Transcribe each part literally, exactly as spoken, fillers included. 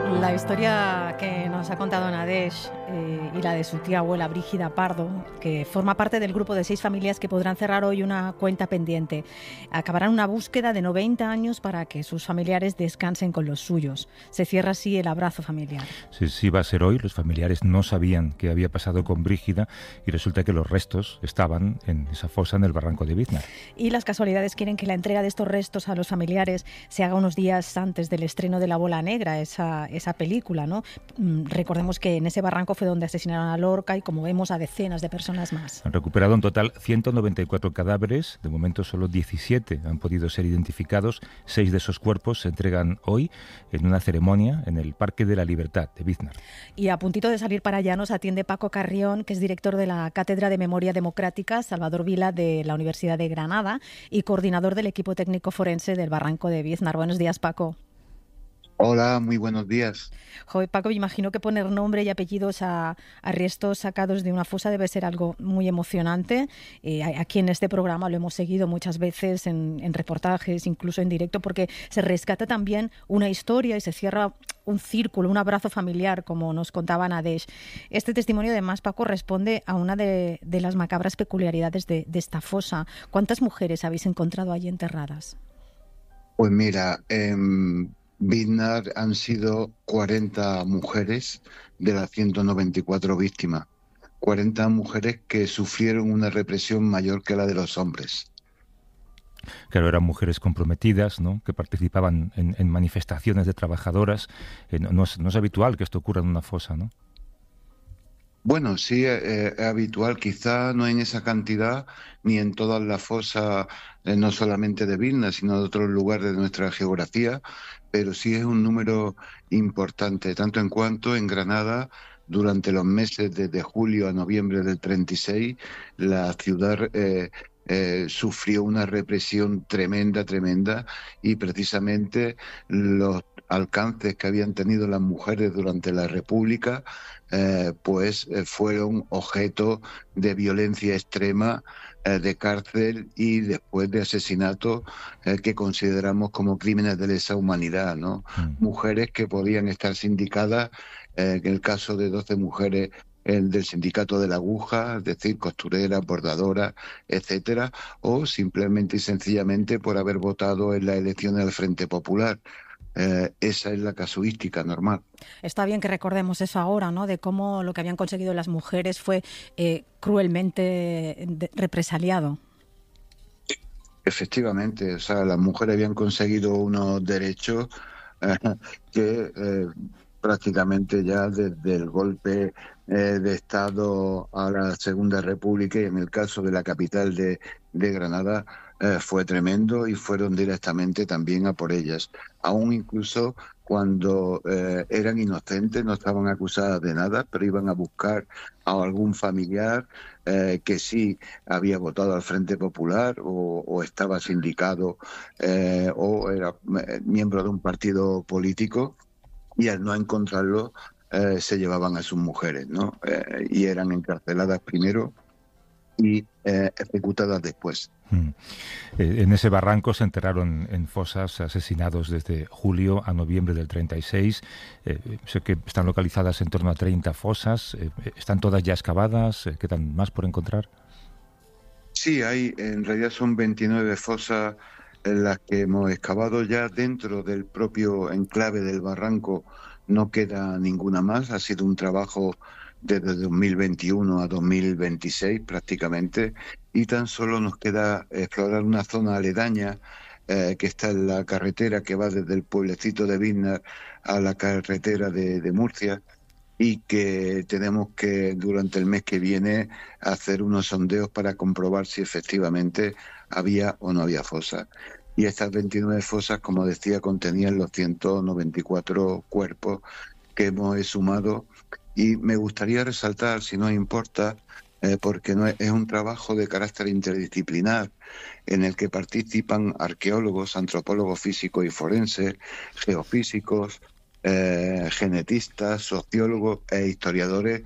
La historia que nos ha contado Nadege eh, y la de su tía abuela Brígida Pardo, que forma parte del grupo de seis familias que podrán cerrar hoy una cuenta pendiente. Acabarán una búsqueda de noventa años para que sus familiares descansen con los suyos. Se cierra así el abrazo familiar. Sí, sí va a ser hoy. Los familiares no sabían qué había pasado con Brígida y resulta que los restos estaban en esa fosa en el barranco de Biznar. Y las casualidades quieren que la entrega de estos restos a los familiares se haga unos días antes del estreno de La Bola Negra, esa, esa película, ¿no? Recordemos que en ese barranco fue donde asesinaron a Lorca y, como vemos, a decenas de personas más. Han recuperado en total ciento noventa y cuatro cadáveres. De momento solo diecisiete han podido ser identificados. Seis de esos cuerpos se entregan hoy en una ceremonia en el Parque de la Libertad de Biznar. Y a puntito de salir para allá nos atiende Paco Carrión, que es director de la Cátedra de Memoria Democrática Salvador Vila de la Universidad de Granada y coordinador del equipo técnico forense del barranco de Biznar. Buenos días, Paco. Hola, muy buenos días. Joder, Paco, me imagino que poner nombre y apellidos a, a restos sacados de una fosa debe ser algo muy emocionante. Eh, aquí en este programa lo hemos seguido muchas veces en, en reportajes, incluso en directo, porque se rescata también una historia y se cierra un círculo, un abrazo familiar, como nos contaba Nadege. Este testimonio, además, Paco, responde a una de, de las macabras peculiaridades de, de esta fosa. ¿Cuántas mujeres habéis encontrado allí enterradas? Pues mira, en Biznar han sido cuarenta mujeres de las ciento noventa y cuatro víctimas. cuarenta mujeres que sufrieron una represión mayor que la de los hombres. Claro, eran mujeres comprometidas, ¿no?, que participaban en, en manifestaciones de trabajadoras. Eh, no, no, es, no es habitual que esto ocurra en una fosa, ¿no? Bueno, sí, eh, es habitual, quizá no en esa cantidad ni en todas las fosas, eh, no solamente de Vilna, sino de otros lugares de nuestra geografía, pero sí es un número importante, tanto en cuanto en Granada, durante los meses desde julio a noviembre del treinta y seis, la ciudad eh, eh, sufrió una represión tremenda, tremenda, y precisamente los alcances que habían tenido las mujeres durante la República Eh, pues eh, fueron objeto de violencia extrema, eh, de cárcel y después de asesinatos eh, que consideramos como crímenes de lesa humanidad, ¿no? Mm. Mujeres que podían estar sindicadas, eh, en el caso de doce mujeres, el del sindicato de la aguja, es decir, costureras, bordadoras, etcétera, o simplemente y sencillamente por haber votado en las elecciones del Frente Popular. Eh, esa es la casuística normal. Está bien que recordemos eso ahora, ¿no?, de cómo lo que habían conseguido las mujeres fue eh, cruelmente de, represaliado. Efectivamente, o sea, las mujeres habían conseguido unos derechos eh, que eh, prácticamente ya desde el golpe eh, de Estado a la Segunda República, y en el caso de la capital de, de Granada, Eh, fue tremendo, y fueron directamente también a por ellas. Aún incluso cuando eh, eran inocentes, no estaban acusadas de nada, pero iban a buscar a algún familiar eh, que sí había votado al Frente Popular o, o estaba sindicado eh, o era eh, miembro de un partido político, y al no encontrarlo eh, se llevaban a sus mujeres, ¿no? Eh, y eran encarceladas primero y eh, ejecutadas después. Mm. Eh, en ese barranco se enterraron en fosas asesinados desde julio a noviembre del treinta y seis. Eh, sé que están localizadas en torno a treinta fosas. Eh, ¿Están todas ya excavadas? Eh, ¿Quedan más por encontrar? Sí, hay, en realidad son veintinueve fosas en las que hemos excavado. Ya dentro del propio enclave del barranco no queda ninguna más. Ha sido un trabajo desde dos mil veintiuno a dos mil veintiséis prácticamente, y tan solo nos queda explorar una zona aledaña eh, que está en la carretera que va desde el pueblecito de Biznar a la carretera de, de Murcia, y que tenemos que durante el mes que viene hacer unos sondeos para comprobar si efectivamente había o no había fosas. Y estas veintinueve fosas, como decía, contenían los ciento noventa y cuatro cuerpos que hemos exhumado. Y me gustaría resaltar, si no importa, eh, porque no es, es un trabajo de carácter interdisciplinar en el que participan arqueólogos, antropólogos físicos y forenses, geofísicos, eh, genetistas, sociólogos e historiadores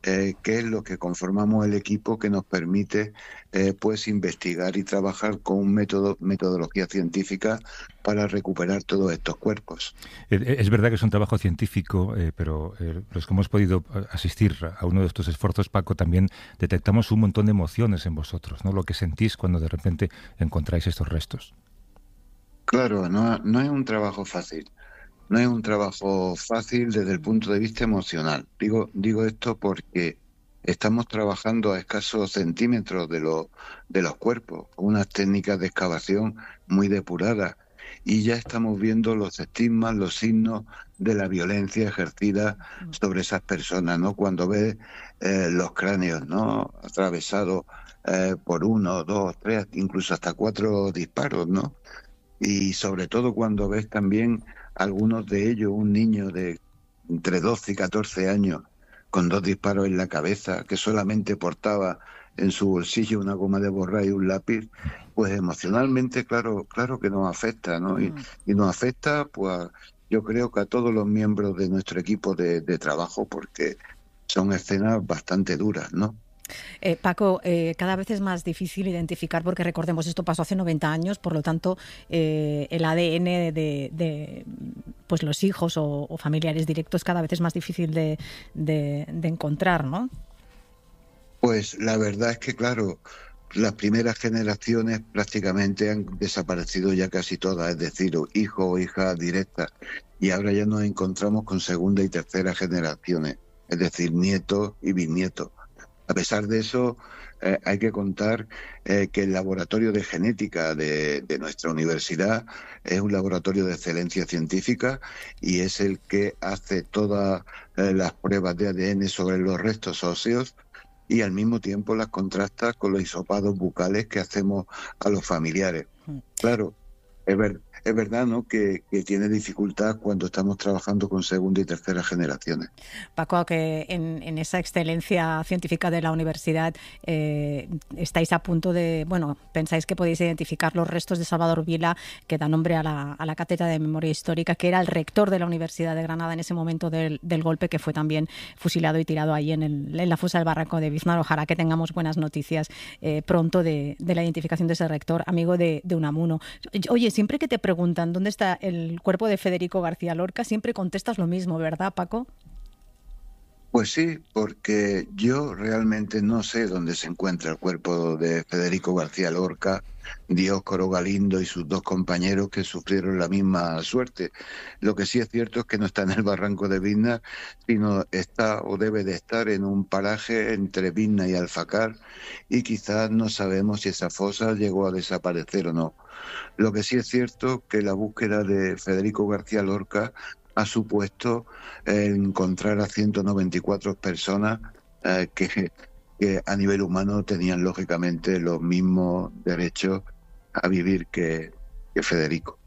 eh, que es lo que conformamos el equipo que nos permite eh, pues investigar y trabajar con un método, metodología científica para recuperar todos estos cuerpos. Es verdad que es un trabajo científico, eh, pero eh, los que hemos podido asistir a uno de estos esfuerzos, Paco, también detectamos un montón de emociones en vosotros, ¿no? Lo que sentís cuando de repente encontráis estos restos. Claro, no, no es un trabajo fácil. No es un trabajo fácil desde el punto de vista emocional. Digo, digo esto porque estamos trabajando a escasos centímetros de, lo, de los cuerpos, con unas técnicas de excavación muy depuradas, y ya estamos viendo los estigmas, los signos de la violencia ejercida sobre esas personas, ¿no? Cuando ves eh, los cráneos, ¿no?, atravesados eh, por uno, dos, tres, incluso hasta cuatro disparos, ¿no? Y sobre todo cuando ves también algunos de ellos, un niño de entre doce y catorce años con dos disparos en la cabeza, que solamente portaba en su bolsillo una goma de borrar y un lápiz, pues emocionalmente, claro, claro que nos afecta, ¿no? Y, y nos afecta, pues yo creo que a todos los miembros de nuestro equipo de, de trabajo, porque son escenas bastante duras, ¿no? Eh, Paco, eh, cada vez es más difícil identificar, porque recordemos, esto pasó hace noventa años, por lo tanto, eh, el A D N de, de pues los hijos o, o familiares directos cada vez es más difícil de, de, de encontrar, ¿no? Pues la verdad es que, claro, las primeras generaciones prácticamente han desaparecido ya casi todas, es decir, hijos o hijas directas, y ahora ya nos encontramos con segunda y tercera generaciones, es decir, nietos y bisnietos. A pesar de eso, eh, hay que contar eh, que el laboratorio de genética de, de nuestra universidad es un laboratorio de excelencia científica y es el que hace todas eh, las pruebas de A D N sobre los restos óseos y al mismo tiempo las contrasta con los hisopados bucales que hacemos a los familiares. Claro, es, ver, es verdad, ¿no?, que, que tiene dificultad cuando estamos trabajando con segunda y tercera generaciones. Paco, que en, en esa excelencia científica de la universidad eh, estáis a punto de, bueno, pensáis que podéis identificar los restos de Salvador Vila, que da nombre a la, a la Cátedra de Memoria Histórica, que era el rector de la Universidad de Granada en ese momento del, del golpe, que fue también fusilado y tirado ahí en, el, en la fosa del barranco de Biznar. Ojalá que tengamos buenas noticias eh, pronto de, de la identificación de ese rector, amigo de, de Unamuno. Oye, siempre que te preguntan dónde está el cuerpo de Federico García Lorca, siempre contestas lo mismo, ¿verdad, Paco? Pues sí, porque yo realmente no sé dónde se encuentra el cuerpo de Federico García Lorca, Dioscoro Galindo y sus dos compañeros que sufrieron la misma suerte. Lo que sí es cierto es que no está en el barranco de Biznar, sino está o debe de estar en un paraje entre Biznar y Alfacar, y quizás no sabemos si esa fosa llegó a desaparecer o no. Lo que sí es cierto que la búsqueda de Federico García Lorca ha supuesto eh, encontrar a ciento noventa y cuatro personas eh, que, que a nivel humano tenían lógicamente los mismos derechos a vivir que, que Federico.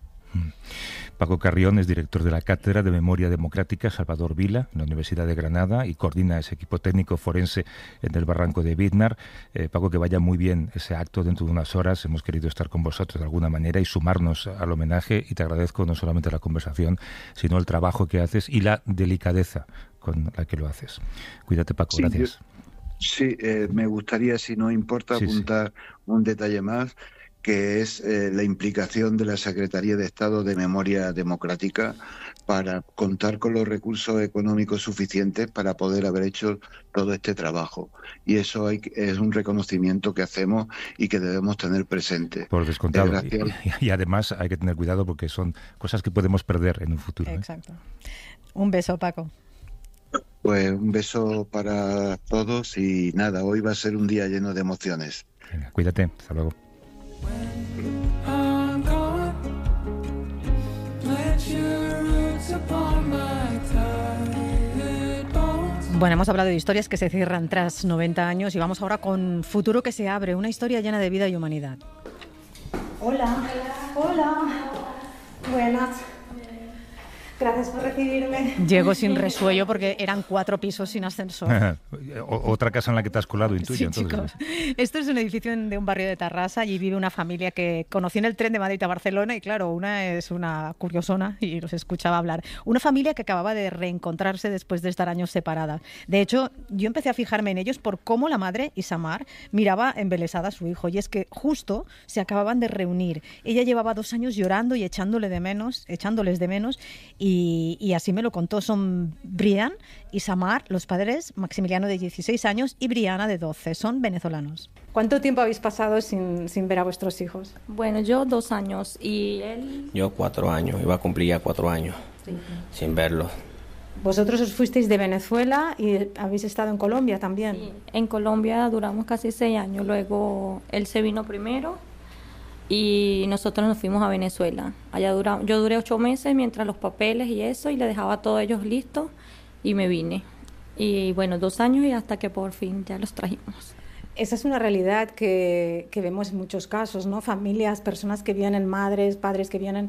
Paco Carrión es director de la Cátedra de Memoria Democrática Salvador Vila en la Universidad de Granada y coordina ese equipo técnico forense en el barranco de Biznar. Eh, Paco, que vaya muy bien ese acto dentro de unas horas. Hemos querido estar con vosotros de alguna manera y sumarnos al homenaje, y te agradezco no solamente la conversación, sino el trabajo que haces y la delicadeza con la que lo haces. Cuídate, Paco, sí, gracias. Yo, sí, eh, me gustaría, si no importa, sí, apuntar sí. un detalle más, que es eh, la implicación de la Secretaría de Estado de Memoria Democrática para contar con los recursos económicos suficientes para poder haber hecho todo este trabajo. Y eso hay, es un reconocimiento que hacemos y que debemos tener presente. Por descontado. Y, y además hay que tener cuidado porque son cosas que podemos perder en un futuro. Exacto. ¿eh? Un beso, Paco. Pues un beso para todos y nada, hoy va a ser un día lleno de emociones. Venga, cuídate. Hasta luego. Bueno, hemos hablado de historias que se cierran tras noventa años y vamos ahora con Futuro que se abre, una historia llena de vida y humanidad. Hola, hola, buenas. Gracias por recibirme. Llego sin resuello porque eran cuatro pisos sin ascensor. Otra casa en la que te has colado, intuyo. Sí, entonces. chicos. Esto es un edificio de un barrio de Tarrasa. Allí vive una familia que conocí en el tren de Madrid a Barcelona y claro, una es una curiosona y los escuchaba hablar. Una familia que acababa de reencontrarse después de estar años separada. De hecho, yo empecé a fijarme en ellos por cómo la madre, Isamar, miraba embelesada a su hijo. Y es que justo se acababan de reunir. Ella llevaba dos años llorando y echándole de menos, echándoles de menos. Y, y así me lo contó. Son Brian y Samar, los padres, Maximiliano de dieciséis años y Briana de doce. Son venezolanos. ¿Cuánto tiempo habéis pasado sin, sin ver a vuestros hijos? Bueno, yo dos años y él... Yo cuatro años, iba a cumplir ya cuatro años sí. sin verlos. Vosotros os fuisteis de Venezuela y habéis estado en Colombia también. Sí, en Colombia duramos casi seis años. Luego él se vino primero y nosotros nos fuimos a Venezuela. Allá duramos, yo duré ocho meses mientras los papeles y eso, y le dejaba a todos ellos listos y me vine. Y bueno, dos años y hasta que por fin ya los trajimos. Esa es una realidad que, que vemos en muchos casos, ¿no? Familias, personas que vienen, madres, padres que vienen